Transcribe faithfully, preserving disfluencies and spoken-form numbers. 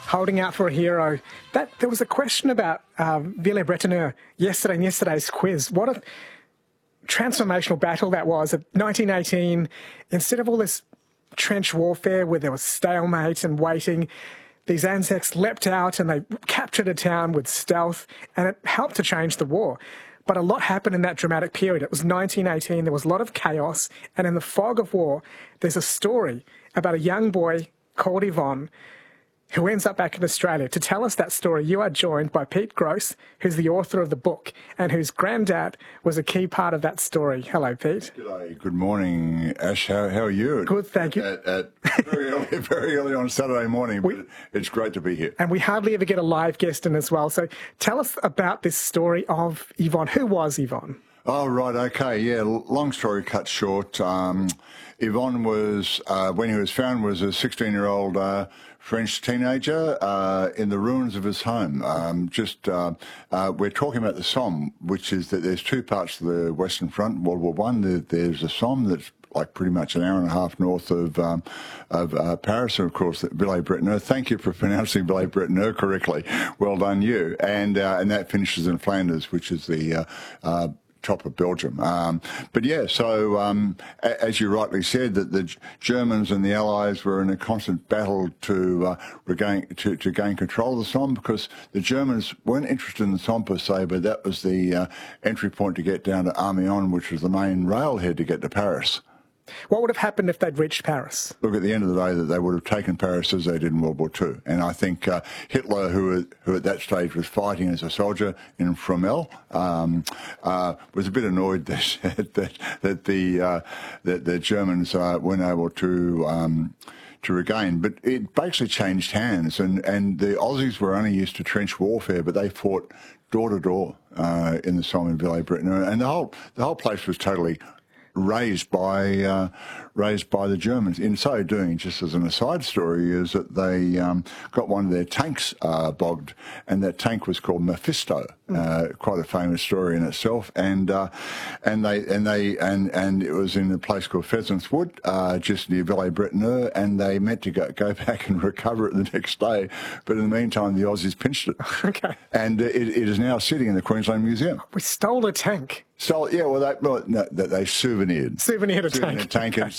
Holding out for a hero. That there was a question about um, Villers-Bretonneux yesterday in yesterday's quiz. What a transformational battle that was. At nineteen eighteen, instead of all this trench warfare where there was stalemate and waiting, these Anzacs leapt out and they captured a town with stealth, and it helped to change the war. But a lot happened in that dramatic period. It was nineteen eighteen, there was a lot of chaos, and in the fog of war, there's a story about a young boy called Yvon who ends up back in Australia. To tell us that story, you are joined by Pete Gross, who's the author of the book and whose granddad was a key part of that story. Hello, Pete. G'day. Good morning, Ash. How, how are you? Good, thank you. At, at very, early, very early on Saturday morning, we, but it's great to be here. And we hardly ever get a live guest in as well. So tell us about this story of Yvon. Who was Yvon? Oh, right, okay, yeah, long story cut short. Um, Yvon was, uh, when he was found, was a sixteen-year-old uh, French teenager uh, in the ruins of his home. Um, just, uh, uh, we're talking about the Somme, which is that there's two parts of the Western Front. World War One, there's a Somme that's like pretty much an hour and a half north of um, of uh, Paris, and of course Villers-Bretonneux. Thank you for pronouncing Villers-Bretonneux correctly. Well done, you. And uh, and that finishes in Flanders, which is the uh, uh, top of Belgium. Um, but yeah, so um, a as you rightly said, that the Germans and the Allies were in a constant battle to uh, regain to, to gain control of the Somme, because the Germans weren't interested in the Somme per se, but that was the uh, entry point to get down to Amiens, which was the main railhead to get to Paris. What would have happened if they'd reached Paris? Look, at the end of the day, that they would have taken Paris as they did in World War Two. And I think uh, Hitler, who, who at that stage was fighting as a soldier in Fromelles, um, uh, was a bit annoyed that that, that the uh, that the Germans uh, weren't able to. Um, to regain, but it basically changed hands, and, and the Aussies were only used to trench warfare, but they fought door to door uh, in the Somme and Villers-Bretonneux, and the whole the whole place was totally raised by uh, raised by the Germans. In so doing, just as an aside story, is that they um, got one of their tanks uh, bogged, and that tank was called Mephisto. Mm. Uh, quite a famous story in itself. And uh, and they and they and and it was in a place called Pheasants Wood, uh, just near Villers-Bretonneux, and they meant to go go back and recover it the next day, but in the meantime, the Aussies pinched it. Okay. And it, it is now sitting in the Queensland Museum. We stole a tank. So yeah, well, they, well no, they souvenired. Souvenired a Souvenired tank. tank.